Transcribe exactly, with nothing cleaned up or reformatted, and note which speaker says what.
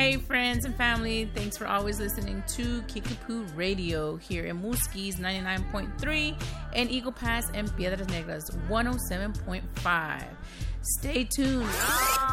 Speaker 1: Hey friends and family, thanks for always listening to Kickapoo Radio here in Muskies ninety-nine point three and Eagle Pass and Piedras Negras one oh seven point five. Stay tuned